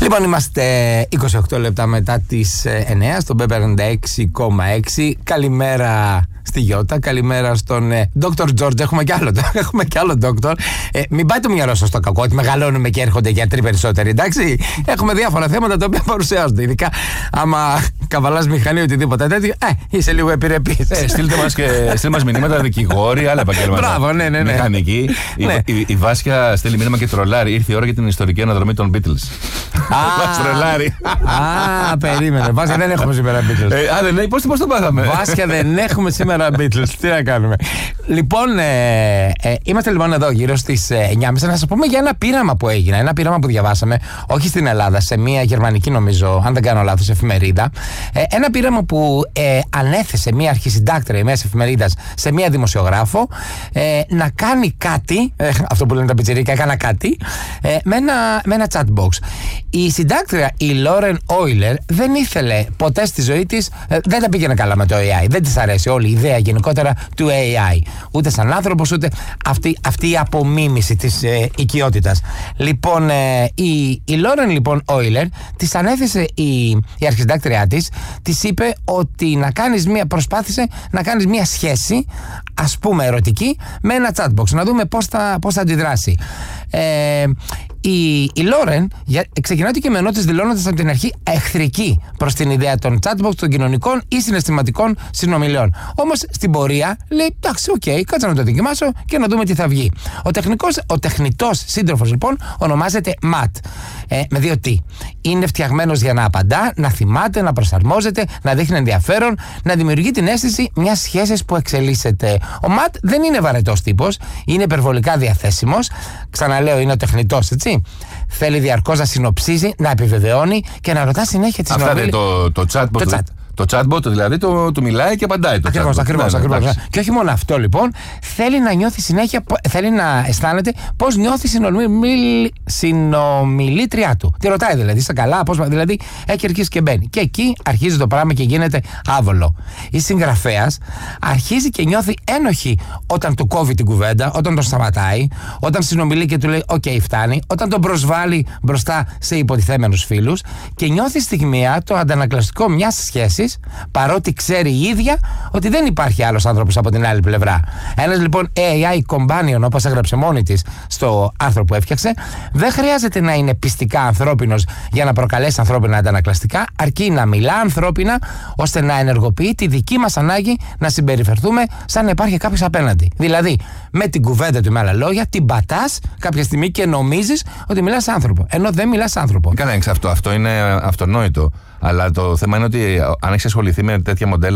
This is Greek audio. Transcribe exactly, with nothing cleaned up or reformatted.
Λοιπόν, είμαστε είκοσι οκτώ λεπτά μετά τις εννιά στο πενήντα έξι κόμμα έξι. Καλημέρα στη Γιώτα, καλημέρα στον Δόκτωρ Τζόρτζ. Έχουμε κι άλλο, έχουμε κι άλλο Δόκτωρ. Ε, μην πάει το μυαλό σας στο κακό, ότι μεγαλώνουμε και έρχονται γιατροί περισσότεροι. Εντάξει, έχουμε διάφορα θέματα τα οποία παρουσιάζονται. Ειδικά άμα καβαλάς μηχανή οτιδήποτε τέτοιο, ε, είσαι λίγο επιρρεπής. Ε, στείλτε μας και στείλτε μας μηνύματα, δικηγόροι, άλλα επαγγέλματα. Μπράβο, ναι, ναι, ναι. Μηχανική. Ναι. Η, η, η Βάσια στέλνει μήνυμα και τρολάρει. Ήρθε η ώρα για την ιστορική αναδρομή των Beatles. Μας τρολάρει. Α, περίμενε. Βάσια, δεν έχουμε σήμερα Beatles. Ε, α, δεν λέει, πώς, πώς το πάθαμε. Βάσια, δεν έχουμε σήμερα Beatles. Τι να κάνουμε. Λοιπόν, ε, ε, είμαστε λοιπόν εδώ γύρω στις εννιά και μισή. Να σας πούμε για ένα πείραμα που έγινε. Ένα πείραμα που διαβάσαμε, όχι στην Ελλάδα, σε μια γερμανική νομίζω, αν δεν κάνω λάθος, εφημερίδα. Ε, ένα πείραμα που ε, ανέθεσε μια αρχισυντάκτρια μιας εφημερίδας σε μια δημοσιογράφο ε, να κάνει κάτι, ε, αυτό που λένε τα πιτσιρίκια, έκανα κάτι, ε, με, ένα, με ένα chat box. Η συντάκτρια, η Lauren Oyler, δεν ήθελε ποτέ στη ζωή της, ε, δεν τα πήγαινε καλά με το έι άι. Δεν της αρέσει όλη η ιδέα γενικότερα του έι άι. Ούτε σαν άνθρωπος, ούτε αυτή, αυτή η απομίμηση της ε, οικειότητας. Λοιπόν, ε, η, η Lauren λοιπόν Oyler της ανέθεσε η, η αρχισυντάκτριά της, της είπε ότι να κάνεις μια, προσπάθησε να κάνεις μια σχέση, ας πούμε ερωτική, με ένα chatbox, να δούμε πώς θα, πώς θα αντιδράσει. Ε, η, η Lauren ξεκινάει το κείμενό της δηλώνοντας από την αρχή εχθρική προς την ιδέα των chatbox, των κοινωνικών ή συναισθηματικών συνομιλιών. Όμως στην πορεία λέει, εντάξει, οκ, okay, κάτσα να το δοκιμάσω και να δούμε τι θα βγει. Ο, τεχνικός, ο τεχνητός σύντροφος λοιπόν ονομάζεται Matt. Ε, με δύο τι. Είναι φτιαγμένος για να απαντά, να θυμάται, να προσαρμόζεται, να δείχνει ενδιαφέρον, να δημιουργεί την αίσθηση μιας σχέσης που εξελίσσεται. Ο Matt δεν είναι βαρετός τύπος, είναι υπερβολικά διαθέσιμος. Ξαναλέω, είναι ο τεχνητός, έτσι. Θέλει διαρκώς να συνοψίζει, να επιβεβαιώνει και να ρωτά συνέχεια τις Αυτά είναι το, το chatbot. Το chat. Το chatbot δηλαδή το, το μιλάει και απαντάει. Το ακριβώς, chatbot. ακριβώς, Ναι, ακριβώς. ναι, Και όχι μόνο αυτό λοιπόν, θέλει να νιώθει συνέχεια, θέλει να αισθάνεται πώς νιώθει η συνομιλήτριά του. Τη ρωτάει δηλαδή, είσαι καλά, πώς, δηλαδή έχει αρχίσει και μπαίνει. Και εκεί αρχίζει το πράγμα και γίνεται άβολο. Η συγγραφέας αρχίζει και νιώθει ένοχη όταν του κόβει την κουβέντα, όταν τον σταματάει, όταν συνομιλεί και του λέει οκ, okay, φτάνει, όταν τον προσβάλλει μπροστά σε υποτιθέμενους φίλους και νιώθει στιγμία το αντανακλαστικό μιας σχέσης, παρότι ξέρει η ίδια ότι δεν υπάρχει άλλος άνθρωπος από την άλλη πλευρά. Ένας λοιπόν έι άι companion, όπως έγραψε μόνη της στο άρθρο που έφτιαξε, δεν χρειάζεται να είναι πιστικά ανθρώπινος για να προκαλέσει ανθρώπινα αντανακλαστικά, αρκεί να μιλά ανθρώπινα ώστε να ενεργοποιεί τη δική μας ανάγκη να συμπεριφερθούμε σαν να υπάρχει κάποιος απέναντι. Δηλαδή, με την κουβέντα του, με άλλα λόγια, την πατάς κάποια στιγμή και νομίζεις ότι μιλάς άνθρωπο, ενώ δεν μιλάς άνθρωπο. Καλά, αυτό, αυτό είναι αυτονόητο. Αλλά το θέμα είναι ότι αν έχεις ασχοληθεί με τέτοια μοντέλα